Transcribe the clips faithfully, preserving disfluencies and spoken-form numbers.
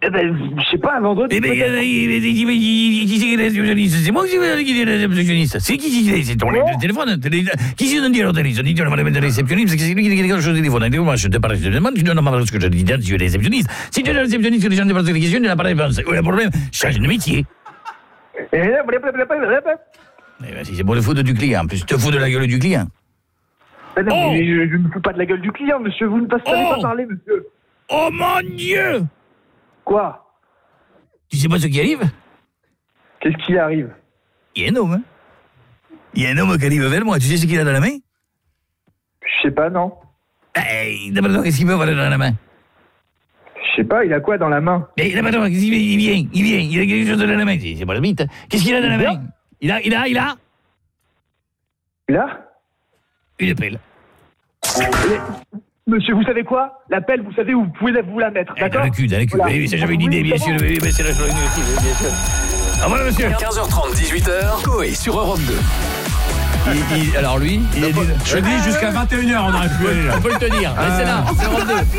Eh ben, je sais pas, un vendredi. Eh ben, euh, qui c'est qui est réceptionniste? C'est moi qui est réceptionniste. C'est qui qui est? C'est ton téléphone. Qui c'est qui dit au téléphone? Dis-moi, madame la réceptionniste, parce que c'est lui qui dit quelque chose au téléphone. Dis-moi, je te parle, je te demande, tu donnes ma ce que je dis, tu es réceptionniste. Si tu es réceptionniste, que les gens te posent des questions, tu n'as pas de réponse. Où est le problème? Change de métier. Eh ben, si c'est pour le foutre du client, en plus, tu te fous de la gueule du client. Ben non, mais je, je ne me fous pas de la gueule du client, monsieur. Vous ne savez pas parler, monsieur. Oh mon Dieu! Quoi? Tu sais pas ce qui arrive? Qu'est-ce qui arrive? Il y a un homme, hein? Il y a un homme qui arrive vers moi. Tu sais ce qu'il a dans la main? Je sais pas, non. Hey, d'abord, qu'est-ce qu'il peut avoir dans la main? Je sais pas, il a quoi dans la main? Eh, d'abord, il vient, il vient, il a quelque chose dans la main. C'est pas le mythe. Qu'est-ce qu'il a dans la main? Il a, il a, il a? Il a? Une pelle. Monsieur, vous savez quoi? La pelle, vous savez où vous pouvez vous la mettre, d'accord? Dans le cul, dans le cul. Voilà. Oui, ça j'avais une idée, bien sûr. Oui, oui, c'est la chose, bien sûr. Au revoir, monsieur. quinze heures trente, dix-huit heures, Coé sur Europe deux. Il, il, alors lui, il est je dis jusqu'à vingt et une heures, on aurait pu aller là. on peut le tenir. Mais c'est là, c'est Europe deux.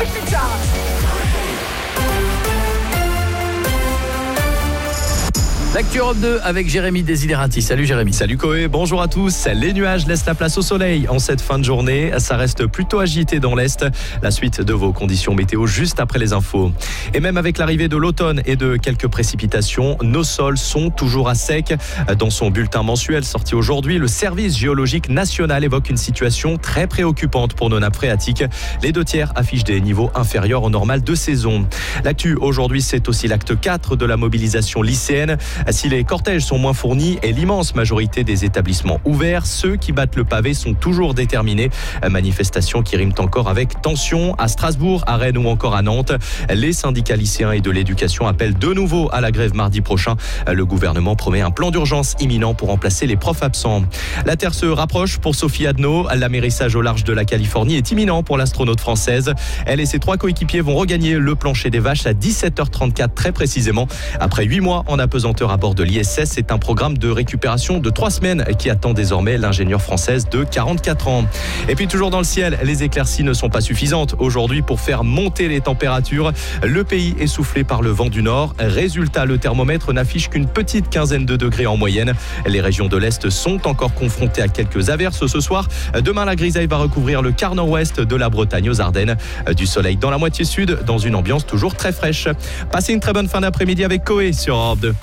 L'actu Europe deux avec Jérémy Desiderati. Salut Jérémy. Salut Coé, bonjour à tous. Les nuages laissent la place au soleil en cette fin de journée. Ça reste plutôt agité dans l'Est. La suite de vos conditions météo juste après les infos. Et même avec l'arrivée de l'automne et de quelques précipitations, nos sols sont toujours à sec. Dans son bulletin mensuel sorti aujourd'hui, le service géologique national évoque une situation très préoccupante pour nos nappes phréatiques. Les deux tiers affichent des niveaux inférieurs au normal de saison. L'actu aujourd'hui, c'est aussi l'acte quatre de la mobilisation lycéenne. Si les cortèges sont moins fournis et l'immense majorité des établissements ouverts, ceux qui battent le pavé sont toujours déterminés. Manifestation qui rime encore avec tension à Strasbourg, à Rennes ou encore à Nantes. Les syndicats lycéens et de l'éducation appellent de nouveau à la grève mardi prochain. Le gouvernement promet un plan d'urgence imminent pour remplacer les profs absents. La Terre se rapproche pour Sophie Adno. L'amérissage au large de la Californie est imminent pour l'astronaute française. Elle et ses trois coéquipiers vont regagner le plancher des vaches à dix-sept heures trente-quatre très précisément. Après huit mois en apesanteur à bord de l'I S S, c'est un programme de récupération de trois semaines qui attend désormais l'ingénieure française de quarante-quatre ans. Et puis toujours dans le ciel, les éclaircies ne sont pas suffisantes aujourd'hui pour faire monter les températures. Le pays est soufflé par le vent du nord. Résultat, le thermomètre n'affiche qu'une petite quinzaine de degrés en moyenne. Les régions de l'Est sont encore confrontées à quelques averses ce soir. Demain, la grisaille va recouvrir le quart nord-ouest de la Bretagne aux Ardennes. Du soleil dans la moitié sud, dans une ambiance toujours très fraîche. Passez une très bonne fin d'après-midi avec Coé sur Europe deux.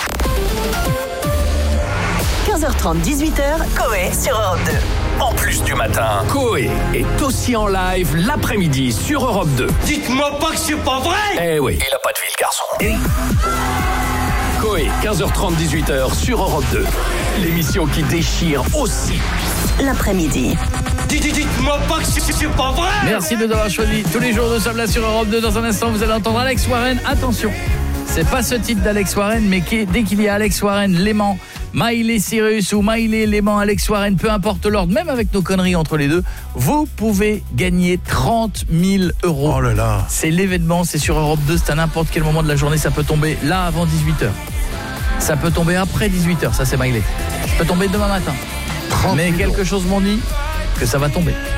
quinze heures trente, dix-huit heures, Coé sur Europe deux. En plus du matin, Coé est aussi en live l'après-midi sur Europe deux. Dites-moi pas que c'est pas vrai! Eh oui, il a pas de vie, le garçon. Eh oui. Coé, quinze heures trente, dix-huit heures sur Europe deux. L'émission qui déchire aussi l'après-midi. Dites-moi pas que c'est, c'est pas vrai! Merci de nous avoir choisi tous les jours de sommes là sur Europe deux. Dans un instant, vous allez entendre Alex Warren. Attention, c'est pas ce titre d'Alex Warren, mais qui, dès qu'il y a Alex Warren, Léman, Miley Cyrus ou Miley, Léman, Alex Warren, peu importe l'ordre, même avec nos conneries entre les deux, vous pouvez gagner trente mille euros. Oh là là. C'est l'événement, c'est sur Europe deux, c'est à n'importe quel moment de la journée, ça peut tomber là avant dix-huit heures. Ça peut tomber après dix-huit heures, ça c'est Miley. Ça peut tomber demain matin. Mais quelque chose m'en dit que ça va tomber.